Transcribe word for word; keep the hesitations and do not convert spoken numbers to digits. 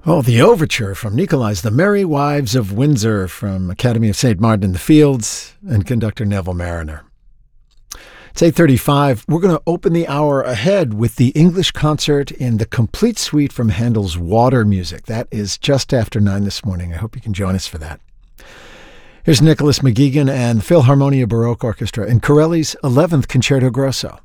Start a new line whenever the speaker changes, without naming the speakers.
Oh, the overture from Nicolai's The Merry Wives of Windsor from Academy of Saint Martin in the Fields and conductor Neville Mariner. It's eight thirty-five. We're going to open the hour ahead with the English concert in the complete suite from Handel's Water Music. That is just after nine this morning. I hope you can join us for that. Here's Nicholas McGeegan and the Philharmonia Baroque Orchestra in Corelli's eleventh Concerto Grosso.